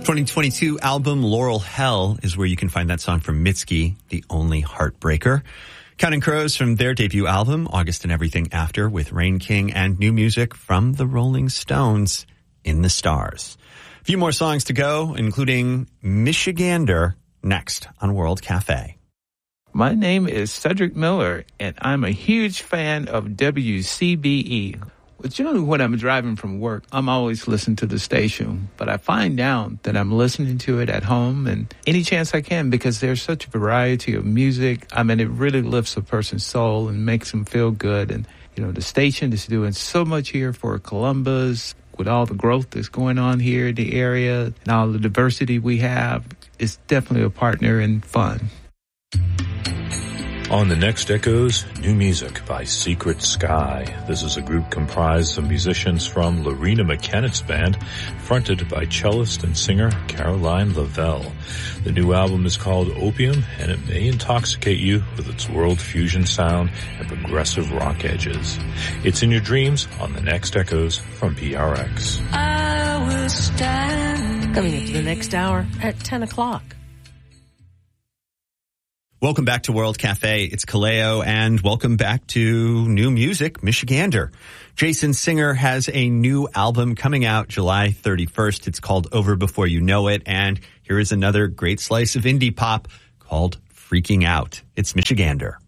2022 album Laurel Hell is where you can find that song from Mitski, The Only Heartbreaker. Counting Crows from their debut album, August and Everything After, with Rain King, and new music from the Rolling Stones, In the Stars. A few more songs to go, including Michigander, next on World Cafe. My name is Cedric Miller, and I'm a huge fan of WCBE. Well, generally, when I'm driving from work, I'm always listening to the station, but I find out that I'm listening to it at home and any chance I can because there's such a variety of music. I mean, it really lifts a person's soul and makes them feel good. And, you know, the station is doing so much here for Columbus with all the growth that's going on here in the area and all the diversity we have. It's definitely a partner in fun. On the next Echoes, new music by Secret Sky. This is a group comprised of musicians from Lorena McKennett's band, fronted by cellist and singer Caroline Lavelle. The new album is called Opium, and it may intoxicate you with its world fusion sound and progressive rock edges. It's in your dreams on the next Echoes from PRX. Coming up to the next hour at 10 o'clock. Welcome back to World Cafe. It's Kaleo, and welcome back to new music, Michigander. Jason Singer has a new album coming out July 31st. It's called Over Before You Know It, and here is another great slice of indie pop called Freaking Out. It's Michigander.